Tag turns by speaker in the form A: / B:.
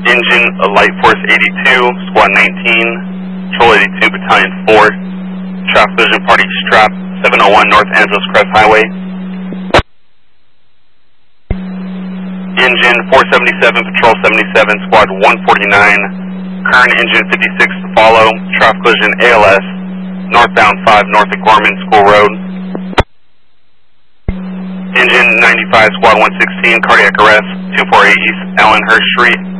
A: Engine, Light Force 82, Squad 19, Patrol 82, Battalion 4, Traffic Collision Party Strap, 701 North Angeles Crest Highway. Engine 477, Patrol 77, Squad 149, current engine 56 to follow, Traffic Collision ALS, northbound 5 north of Gorman School Road. Engine 95, Squad 116, cardiac arrest, 248 East Allenhurst Street.